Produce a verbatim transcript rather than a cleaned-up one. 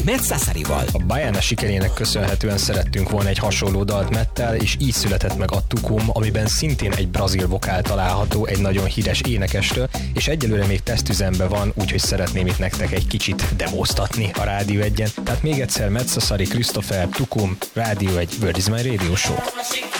Matt Sassarival. A Bajana sikerének köszönhetően szerettünk volna egy hasonló dalt Mattel, és így született meg a Tukum, amiben szintén egy brazil vokál található egy nagyon híres énekestől, és egyelőre még tesztüzemben van, úgyhogy szeretném itt nektek egy kicsit demóztatni a Rádió egyen. Tehát még egyszer Matt Sassari, Christopher, Tukum, Rádió egy, World is my Radio Show.